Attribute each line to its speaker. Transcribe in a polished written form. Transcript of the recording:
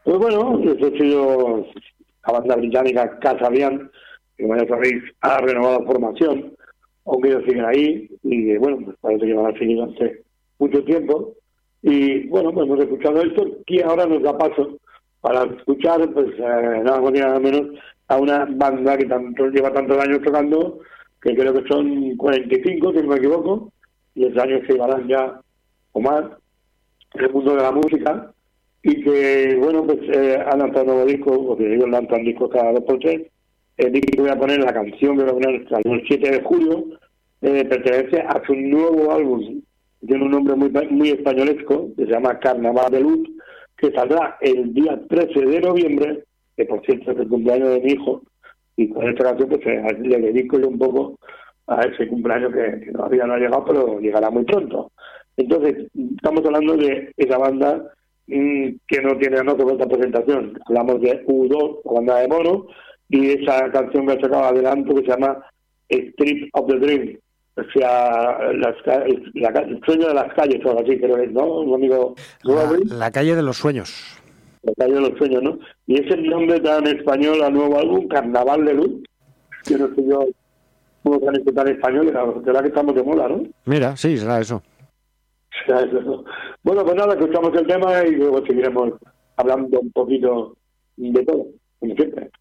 Speaker 1: Pues bueno, eso ha sido la banda británica Kasabian, que como ya sabéis ha renovado formación, aunque ellos siguen ahí, y bueno, pues parece que van a seguir durante mucho tiempo. Y bueno, pues hemos escuchado esto, y ahora nos da paso para escuchar, pues nada más ni nada menos, a una banda que lleva tantos años tocando, que creo que son 45, si no me equivoco, y los años que llevarán ya o más en el mundo de la música, y que, bueno, pues han lanzado un nuevo disco, porque ellos lanzan discos cada 2 por 3. El disco que voy a poner, la canción que voy a poner, salió el 7 de julio, pertenece a su nuevo álbum, tiene un nombre muy españolesco, que se llama Carnaval de Luz, que saldrá el día 13 de noviembre, que por cierto es el cumpleaños de mi hijo, y con esta canción pues le dedico yo un poco a ese cumpleaños que todavía no ha llegado, pero llegará muy pronto. Entonces, estamos hablando de esa banda que no tiene otra presentación. Hablamos de U2, la banda de Mono, y esa canción que ha sacado adelanto que se llama Street of the Dream, o sea, el sueño de las calles, o algo así, creo que es, ¿no? Un amigo
Speaker 2: la calle de los sueños.
Speaker 1: La calle de los sueños, ¿no? Y es el nombre tan español al nuevo álbum, Carnaval de Luz. Yo no sé yo cómo se han hecho tan españoles, será que estamos de moda, ¿no?
Speaker 2: Mira, sí, será eso.
Speaker 1: Bueno, pues nada, escuchamos el tema y luego seguiremos hablando un poquito de todo, como siempre.